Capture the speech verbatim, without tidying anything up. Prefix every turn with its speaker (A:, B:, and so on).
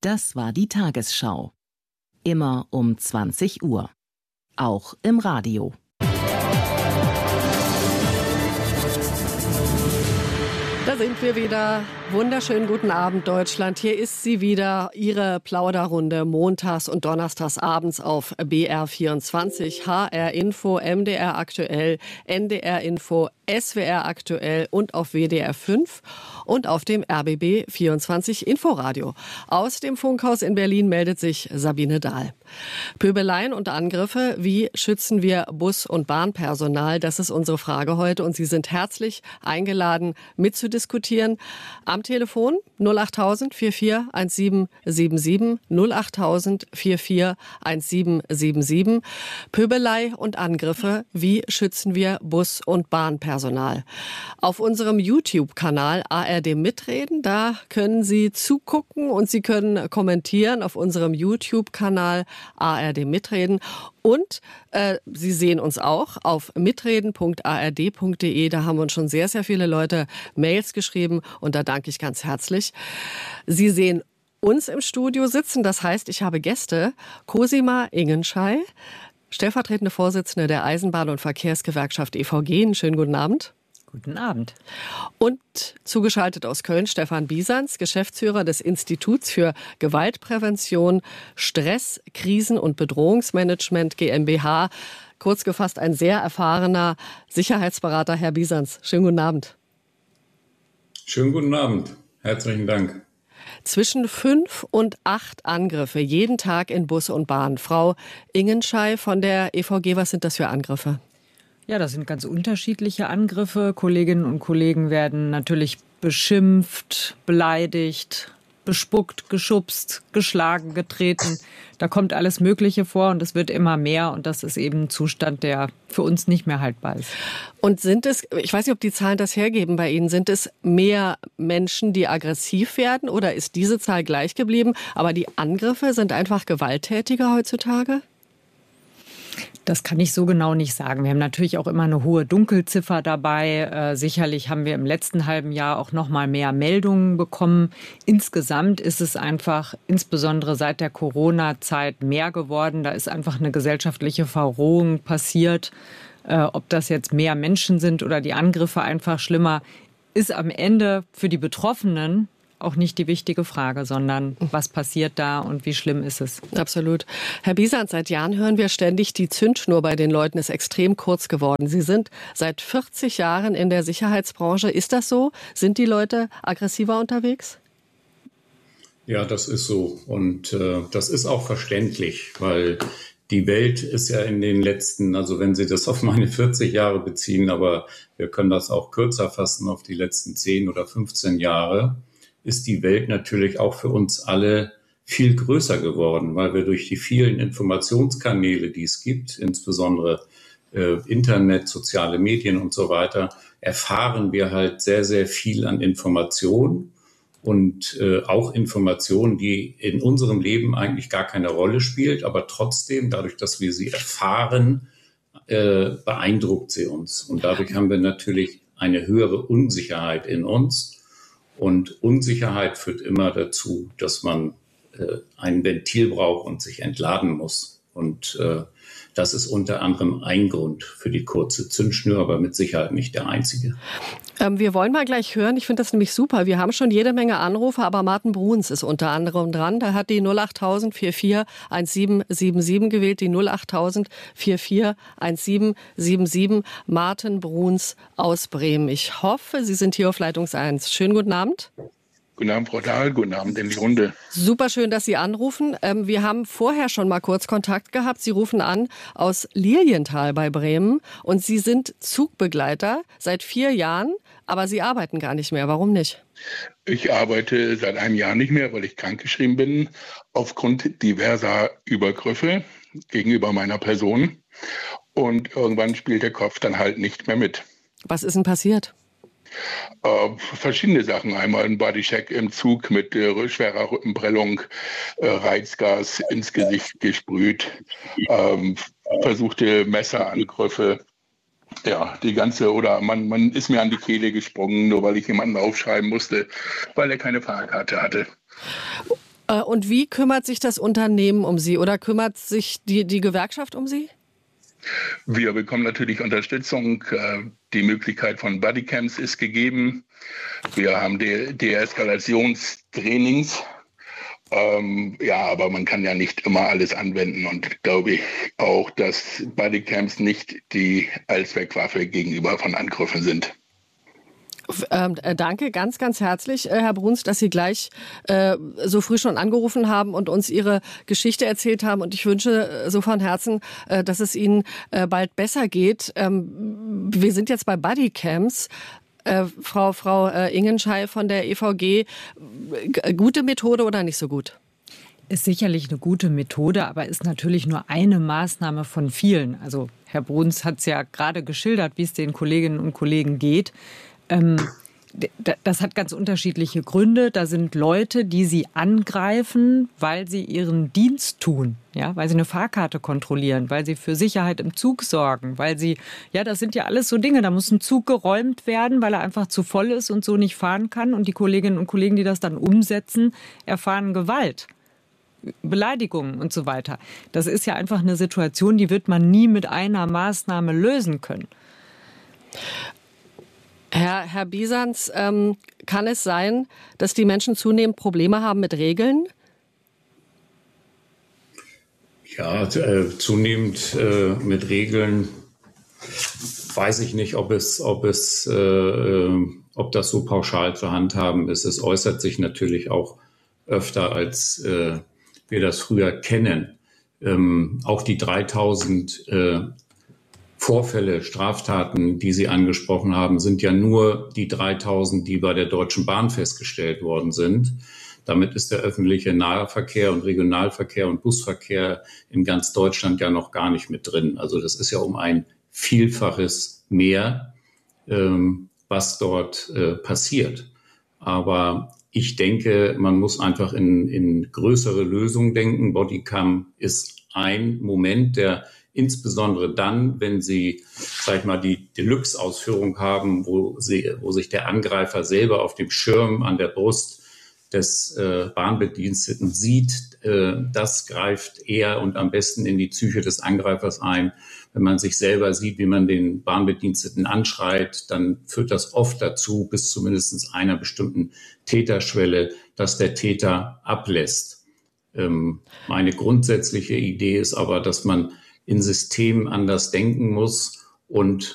A: Das war die Tagesschau. Immer um zwanzig Uhr. Auch im Radio.
B: Da sind wir wieder. Wunderschönen guten Abend, Deutschland. Hier ist sie wieder, Ihre Plauderrunde montags und donnerstags abends auf B R vierundzwanzig, H R Info, M D R Aktuell, N D R Info, S W R Aktuell und auf W D R fünf und auf dem R B B vierundzwanzig Inforadio. Aus dem Funkhaus in Berlin meldet sich Sabine Dahl. Pöbeleien und Angriffe, wie schützen wir Bus- und Bahnpersonal? Das ist unsere Frage heute und Sie sind herzlich eingeladen, mitzudiskutieren. Am Telefon null acht tausend vierundvierzig siebzehn siebenundsiebzig, null acht tausend vierundvierzig siebzehn siebenundsiebzig. Pöbelei und Angriffe, wie schützen wir Bus- und Bahnpersonal? Auf unserem YouTube-Kanal A R D Mitreden, da können Sie zugucken und Sie können kommentieren auf unserem YouTube-Kanal A R D Mitreden. Und äh, Sie sehen uns auch auf mitreden punkt a r d punkt d e. Da haben uns schon sehr, sehr viele Leute Mails geschrieben und da danke ich ganz herzlich. Sie sehen uns im Studio sitzen, das heißt, ich habe Gäste. Cosima Ingenschei, stellvertretende Vorsitzende der Eisenbahn- und Verkehrsgewerkschaft E V G. Einen schönen guten Abend.
C: Guten Abend.
B: Und zugeschaltet aus Köln Stefan Biesans, Geschäftsführer des Instituts für Gewaltprävention, Stress, Krisen- und Bedrohungsmanagement GmbH. Kurz gefasst ein sehr erfahrener Sicherheitsberater. Herr Biesans, schönen guten Abend.
D: Schönen guten Abend. Herzlichen Dank.
B: Zwischen fünf und acht Angriffe jeden Tag in Bus und Bahn. Frau Ingenschei von der E V G, was sind das für Angriffe?
C: Ja, das sind ganz unterschiedliche Angriffe. Kolleginnen und Kollegen werden natürlich beschimpft, beleidigt, bespuckt, geschubst, geschlagen, getreten. Da kommt alles Mögliche vor und es wird immer mehr. Und das ist eben ein Zustand, der für uns nicht mehr haltbar ist.
B: Und sind es, ich weiß nicht, ob die Zahlen das hergeben bei Ihnen, sind es mehr Menschen, die aggressiv werden oder ist diese Zahl gleich geblieben? Aber die Angriffe sind einfach gewalttätiger heutzutage?
C: Das kann ich so genau nicht sagen. Wir haben natürlich auch immer eine hohe Dunkelziffer dabei. Äh, sicherlich haben wir im letzten halben Jahr auch noch mal mehr Meldungen bekommen. Insgesamt ist es einfach, insbesondere seit der Corona-Zeit, mehr geworden. Da ist einfach eine gesellschaftliche Verrohung passiert. Äh, ob das jetzt mehr Menschen sind oder die Angriffe einfach schlimmer, ist am Ende für die Betroffenen auch nicht die wichtige Frage, sondern was passiert da und wie schlimm ist es?
B: Absolut. Herr Biesans, seit Jahren hören wir ständig, die Zündschnur bei den Leuten ist extrem kurz geworden. Sie sind seit vierzig Jahren in der Sicherheitsbranche. Ist das so? Sind die Leute aggressiver unterwegs?
D: Ja, das ist so. Und äh, das ist auch verständlich, weil die Welt ist ja in den letzten, also wenn Sie das auf meine vierzig Jahre beziehen, aber wir können das auch kürzer fassen auf die letzten zehn oder fünfzehn Jahre, ist die Welt natürlich auch für uns alle viel größer geworden, weil wir durch die vielen Informationskanäle, die es gibt, insbesondere äh, Internet, soziale Medien und so weiter, erfahren wir halt sehr, sehr viel an Informationen und äh, auch Informationen, die in unserem Leben eigentlich gar keine Rolle spielt, aber trotzdem, dadurch, dass wir sie erfahren, äh, beeindruckt sie uns. Und dadurch haben wir natürlich eine höhere Unsicherheit in uns. Und Unsicherheit führt immer dazu, dass man äh, ein Ventil braucht und sich entladen muss. Und äh, das ist unter anderem ein Grund für die kurze Zündschnur, aber mit Sicherheit nicht der einzige.
B: Ähm, wir wollen mal gleich hören, ich finde das nämlich super. Wir haben schon jede Menge Anrufe, aber Martin Bruns ist unter anderem dran. Der hat die null acht tausend vierundvierzig siebzehn siebenundsiebzig gewählt, die null acht tausend vierundvierzig siebzehn siebenundsiebzig. Martin Bruns aus Bremen. Ich hoffe, Sie sind hier auf Leitung eins. Schönen guten Abend.
E: Guten Abend, Frau Dahl. Guten Abend in die Runde.
B: Super schön, dass Sie anrufen. Ähm, wir haben vorher schon mal kurz Kontakt gehabt. Sie rufen an aus Lilienthal bei Bremen und Sie sind Zugbegleiter seit vier Jahren, aber Sie arbeiten gar nicht mehr. Warum nicht?
E: Ich arbeite seit einem Jahr nicht mehr, weil ich krankgeschrieben bin, aufgrund diverser Übergriffe gegenüber meiner Person. Und irgendwann spielt der Kopf dann halt nicht mehr mit.
B: Was ist denn passiert?
E: Äh, verschiedene Sachen. Einmal ein Bodycheck im Zug mit äh, schwerer Rückenprellung, äh, Reizgas ins Gesicht gesprüht, ähm, versuchte Messerangriffe. Ja, die ganze, oder man, man ist mir an die Kehle gesprungen, nur weil ich jemanden aufschreiben musste, weil er keine Fahrkarte hatte.
B: Und wie kümmert sich das Unternehmen um Sie oder kümmert sich die, die Gewerkschaft um Sie?
E: Wir bekommen natürlich Unterstützung. Die Möglichkeit von Bodycams ist gegeben. Wir haben De- Deeskalationstrainings. Ähm, ja, aber man kann ja nicht immer alles anwenden und glaube ich auch, dass Bodycams nicht die Allzweckwaffe gegenüber von Angriffen sind.
B: Ähm, äh, danke ganz, ganz herzlich, äh, Herr Bruns, dass Sie gleich äh, so früh schon angerufen haben und uns Ihre Geschichte erzählt haben. Und ich wünsche äh, so von Herzen, äh, dass es Ihnen äh, bald besser geht. Ähm, wir sind jetzt bei Bodycams. Äh, Frau, Frau äh, Ingenschei von der E V G, g- gute Methode oder nicht so gut?
C: Ist sicherlich eine gute Methode, aber ist natürlich nur eine Maßnahme von vielen. Also Herr Bruns hat es ja gerade geschildert, wie es den Kolleginnen und Kollegen geht. Ähm, das hat ganz unterschiedliche Gründe. Da sind Leute, die sie angreifen, weil sie ihren Dienst tun, ja, weil sie eine Fahrkarte kontrollieren, weil sie für Sicherheit im Zug sorgen, weil sie, ja, das sind ja alles so Dinge. Da muss ein Zug geräumt werden, weil er einfach zu voll ist und so nicht fahren kann. Und die Kolleginnen und Kollegen, die das dann umsetzen, erfahren Gewalt, Beleidigungen und so weiter. Das ist ja einfach eine Situation, die wird man nie mit einer Maßnahme lösen können.
B: Herr, Herr Bisanz, ähm, kann es sein, dass die Menschen zunehmend Probleme haben mit Regeln?
D: Ja, äh, zunehmend äh, mit Regeln weiß ich nicht, ob es, ob es, äh, ob das so pauschal zu handhaben ist. Es äußert sich natürlich auch öfter, als äh, wir das früher kennen. Ähm, auch die dreitausend äh, Vorfälle, Straftaten, die Sie angesprochen haben, sind ja nur die dreitausend, die bei der Deutschen Bahn festgestellt worden sind. Damit ist der öffentliche Nahverkehr und Regionalverkehr und Busverkehr in ganz Deutschland ja noch gar nicht mit drin. Also das ist ja um ein Vielfaches mehr, ähm, was dort äh, passiert. Aber ich denke, man muss einfach in, in größere Lösungen denken. Bodycam ist ein Moment, der insbesondere dann, wenn Sie, sag ich mal, die Deluxe-Ausführung haben, wo, sie, wo sich der Angreifer selber auf dem Schirm an der Brust des äh, Bahnbediensteten sieht, äh, das greift eher und am besten in die Psyche des Angreifers ein. Wenn man sich selber sieht, wie man den Bahnbediensteten anschreit, dann führt das oft dazu, bis zu mindestens einer bestimmten Täterschwelle, dass der Täter ablässt. Ähm, meine grundsätzliche Idee ist aber, dass man in Systemen anders denken muss und